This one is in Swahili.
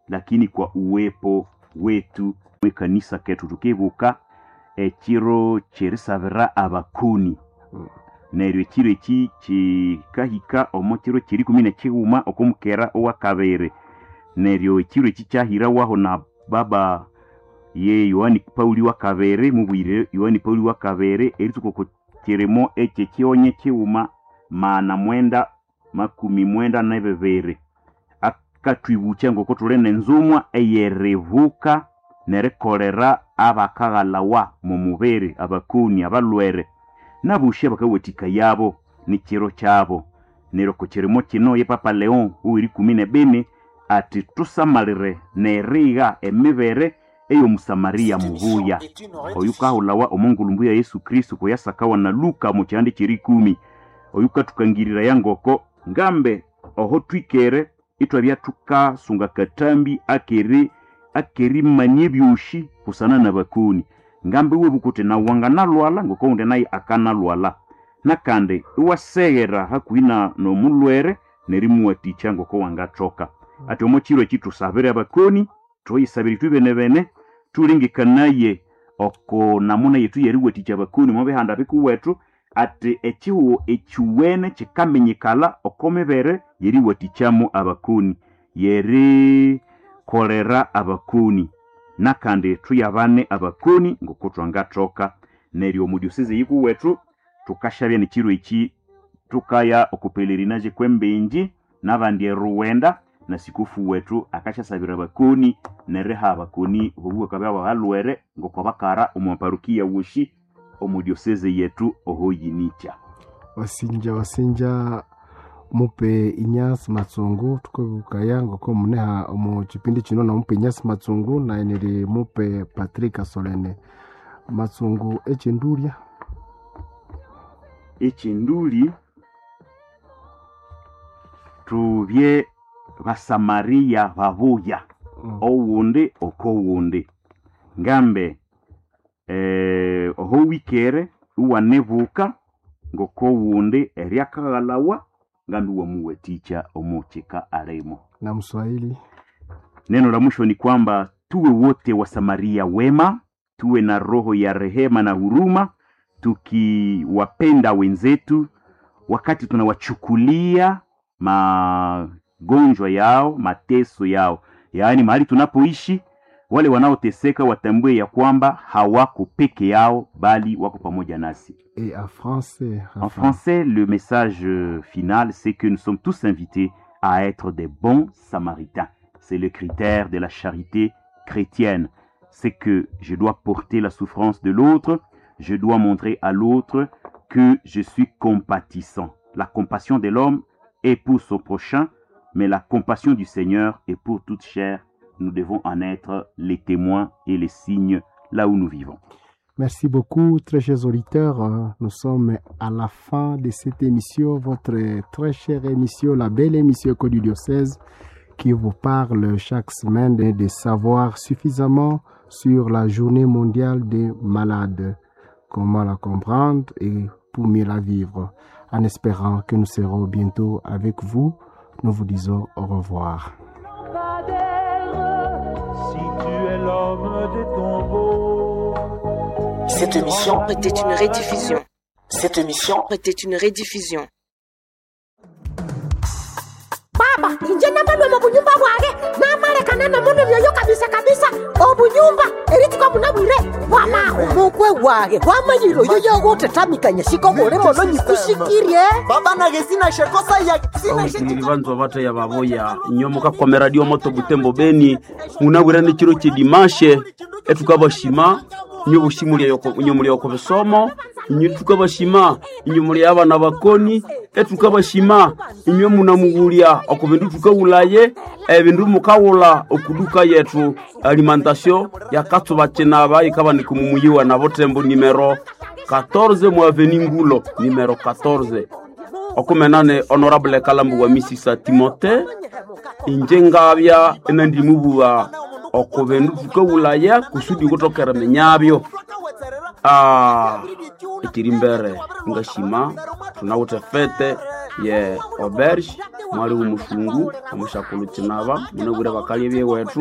lakini kwa uwepo wetu mwekanisa ketu tukibuka ekiro cherisabira abakuni neryo ekiro eki kikahika omukiro kiri 11 okumukera owa kabere neryo ekiro eki kyahirawaho na baba ye Yohani Pauli wa kabere mubwire Yohani Pauli wa kabere eritukokokeremo eki kyonye kiuma mana mwenda makumi mwenda na bebere akatwibucha ngoko tulene nzumwa eyerevuka nerekolera abakagalawa mu mubere abakuni abalwere nabushe bakawetika yabo ni kiro cyabo nero ko kirimo kino ye Papa Leon uiri 14 ati tusamalire neriga emibere eyo Musamaria mubuya oyuka ulawa omungulumbu ya Yesu Kristo ko yasakawa na Luka mu cyandi kiri 10 oyuka tukangirira yangoko ngambe oho twikere itwabya tukasunga katambi akeri manyebyushi kusana na bakuni ngambe webukute na wanga nalwala ngoko unde nayi akanalwala nakande wasegera hakuina no mulwere nerimu aticha ngoko wanga choka ati omukiro kitusabire abakoni toyisabire tubene tulingikanaye oko namuna yetu yeri weticha abakoni mobe handa bikuwetu ati ekiwo ekiwene kikamenyekala okomebere yeri wetichamo abakoni yeri kolera abakoni nakande tuyabane abakoni ngokotwa ngatoka neryo mudioseze yiku wetu tukashabya nikiro iki tukaya okupelerinaje kwembenji nabandi Ruwenda na sikufu wetu akashasabira abakoni nereha abakoni bobuwe kababa balwere ngoko bakara omuparukia wushi omudioseze yetu ohoyinicha wasinja mupe Inyas Matsungu tukubukaya ngoko muneha omu kipindi kino na mupe Inyas Matsungu na eneri mupe Patrick Solene Matsungu echenduli tubye basamaria babuya owunde okowunde ngambe oho wikere uwanevuka ngoko wunde eriakagalawa ngambi wa muweticha omucheka aremo na Mswahili. Neno la mwisho ni kwamba tuwe wote wa Samaria wema, tuwe na roho ya rehema na huruma, tukiwapenda wenzetu wakati tunawachukulia magonjwa yao, mateso yao. Yaani mahali tunapoishi wale wanaoteseka watambue ya kwamba hawako peke yao bali wako pamoja nasi. Et en français, le message final, c'est que nous sommes tous invités à être des bons samaritains. C'est le critère de la charité chrétienne. C'est que je dois porter la souffrance de l'autre, je dois montrer à l'autre que je suis compatissant. La compassion de l'homme est pour son prochain, mais la compassion du Seigneur est pour toute chair. Nous devons en être les témoins et les signes là où nous vivons. Merci beaucoup, très chers auditeurs. Nous sommes à la fin de cette émission, votre très chère émission, la belle émission Écho du Diocèse, qui vous parle chaque semaine de savoir suffisamment sur la journée mondiale des malades, comment la comprendre et pour mieux la vivre. En espérant que nous serons bientôt avec vous, nous vous disons au revoir. Cette émission était une rediffusion. Cette émission était une rediffusion. Baba, inje nabalo mubunyumba bwage namalekana nomundu byoyo kabisa obunyumba eritiko munabwire wama mukwe wage wamanyiro yoyo gotetamikanya siko bole mono nyikusikirie baba nagesina shekosa ya sina shekilivanzo bata ya baboya nyomoka kwa radio moto Butembo Beni munabwira ni kiro kidimashe etukabashima nyomuli yoko bisomo tukabashima nyomuli abana bakoni etukabashima munamugulya okubindu tukawulaye ebindu mukawula okuduka yetu alimentation ya katsuba chenaba ikabandika mumuyiwa na Butembo numero 14 mu avenue Ngulo numero 14 okumenane honorable Kalambu wa Misisa Timothée injengabya enandi mubuwa okubendu tukawulaya kusudi gutokera menyabyo ikirimbere ngashima tunawuta fete ye auberge mwali umushungu umushakulu chinaba munogura bakali byewetu